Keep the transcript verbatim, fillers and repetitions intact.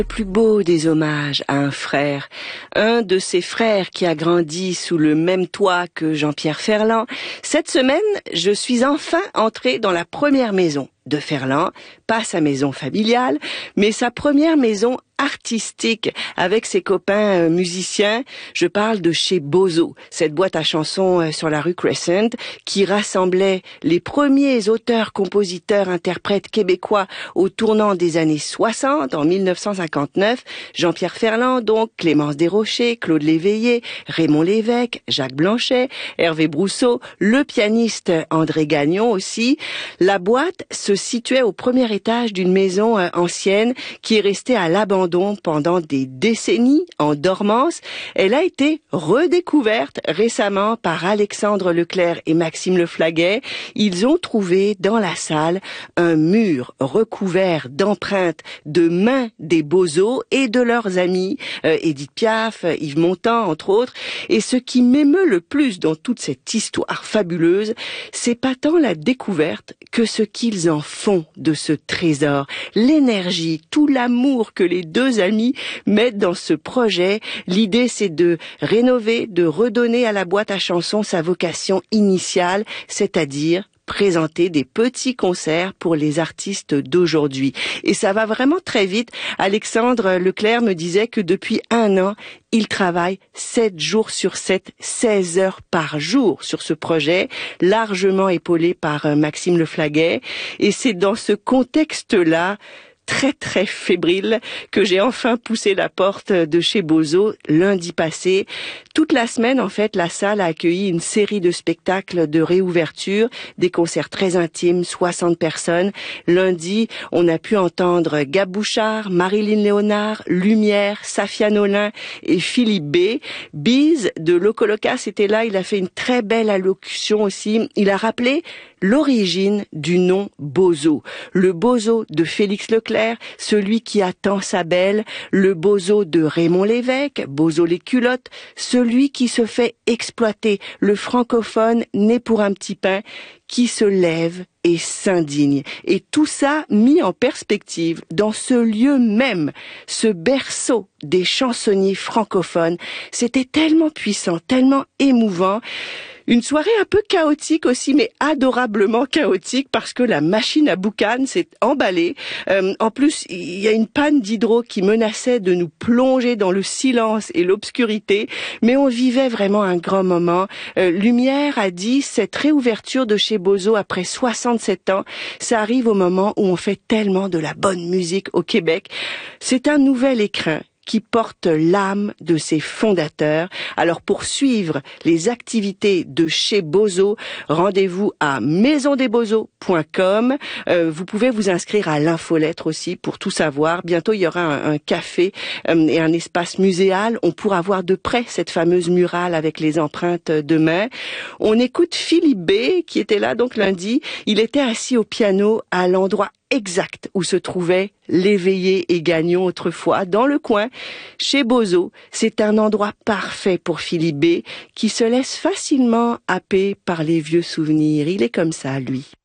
Le plus beau des hommages à un frère, un de ses frères qui a grandi sous le même toit que Jean-Pierre Ferland. Cette semaine, je suis enfin entrée dans la première maison de Ferland, pas sa maison familiale, mais sa première maison artistique avec ses copains musiciens. Je parle de chez Bozo, cette boîte à chansons sur la rue Crescent qui rassemblait les premiers auteurs, compositeurs, interprètes québécois au tournant des années soixante, en mille neuf cent cinquante-neuf. Jean-Pierre Ferland, donc, Clémence Desrochers, Claude Léveillé, Raymond Lévesque, Jacques Blanchet, Hervé Brousseau, le pianiste André Gagnon aussi. La boîte se situait au premier étage d'une maison ancienne qui est restée à l'abandon pendant des décennies en dormance. Elle a été redécouverte récemment par Alexandre Leclerc et Maxime Leflaguet. Ils ont trouvé dans la salle un mur recouvert d'empreintes de mains des Bozo et de leurs amis, euh, Édith Piaf, Yves Montand, entre autres. Et ce qui m'émeut le plus dans toute cette histoire fabuleuse, c'est pas tant la découverte que ce qu'ils en font de ce trésor, l'énergie, tout l'amour que les deux amis mettent dans ce projet. L'idée, c'est de rénover, de redonner à la boîte à chansons sa vocation initiale, c'est-à-dire présenter des petits concerts pour les artistes d'aujourd'hui. Et ça va vraiment très vite. Alexandre Leclerc me disait que depuis un an, il travaille sept jours sur sept, seize heures par jour sur ce projet, largement épaulé par Maxime Leflaguet. Et c'est dans ce contexte-là, très très fébrile, que j'ai enfin poussé la porte de chez Bozo lundi passé. Toute la semaine, en fait, la salle a accueilli une série de spectacles de réouverture, des concerts très intimes, soixante personnes. Lundi, on a pu entendre Gab Bouchard, Marilyn Léonard, Lumière, Safia Nolin et Philippe B. Biz de Locolocas était là, il a fait une très belle allocution aussi. Il a rappelé l'origine du nom Bozo. Le Bozo de Félix Leclerc, celui qui attend sa belle, le Bozo de Raymond Lévesque, Bozo les culottes, celui qui se fait exploiter, le francophone né pour un petit pain, qui se lève et s'indigne. Et tout ça mis en perspective dans ce lieu même, ce berceau des chansonniers francophones. C'était tellement puissant, tellement émouvant. Une soirée un peu chaotique aussi, mais adorablement chaotique parce que la machine à boucan s'est emballée. Euh, en plus, il y a une panne d'hydro qui menaçait de nous plonger dans le silence et l'obscurité, mais on vivait vraiment un grand moment. Euh, Lumière a dit, cette réouverture de chez Bozo après soixante-sept ans, ça arrive au moment où on fait tellement de la bonne musique au Québec. C'est un nouvel écrin qui porte l'âme de ses fondateurs. Alors pour suivre les activités de chez Bozo, rendez-vous à maison des bozo point com. Euh, vous pouvez vous inscrire à l'infolettre aussi pour tout savoir. Bientôt, il y aura un, un café euh, et un espace muséal. On pourra voir de près cette fameuse murale avec les empreintes de main. On écoute Philippe B, qui était là donc lundi. Il était assis au piano à l'endroit exact où se trouvaient Léveillé et Gagnon autrefois, dans le coin, chez Bozo. C'est un endroit parfait pour Philippe B, qui se laisse facilement happer par les vieux souvenirs. Il est comme ça, lui.